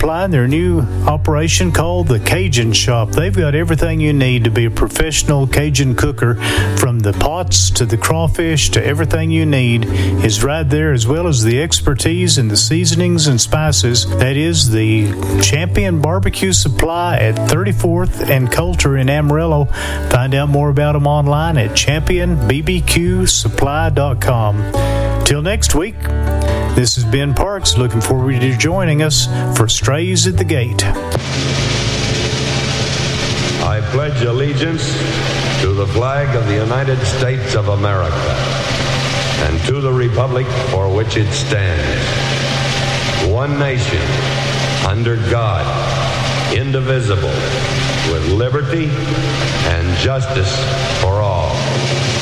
Supply and their new operation called the Cajun Shop. They've got everything you need to be a professional Cajun cooker, from the pots to the crawfish to everything you need is right there, as well as the expertise in the seasonings and spices. That is the Champion Barbecue Supply at 34th and Coulter in Amarillo. Find out more about them online at championbbqsupply.com. Till next week, this is Ben Parks, looking forward to you joining us for Strays at the Gate. I pledge allegiance to the flag of the United States of America and to the republic for which it stands, one nation, under God, indivisible, with liberty and justice for all.